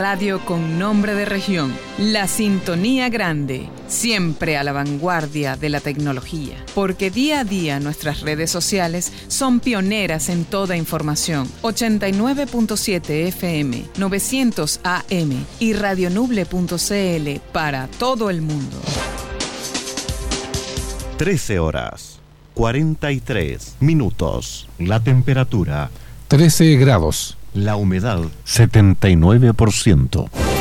radio con nombre de región, La Sintonía Grande, siempre a la vanguardia de la tecnología, porque día a día nuestras redes sociales son pioneras en toda información. 89.7 FM, 900 AM y radionuble.cl para todo el mundo. 13 horas, 43 minutos. La temperatura, 13 grados. La humedad, 79%.